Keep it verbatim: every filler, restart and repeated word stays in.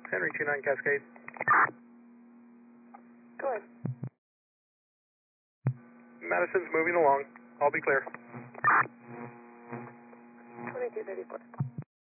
Henry two nine Cascade. Go ahead. Madison's moving along. I'll be clear. twenty-two thirty-four.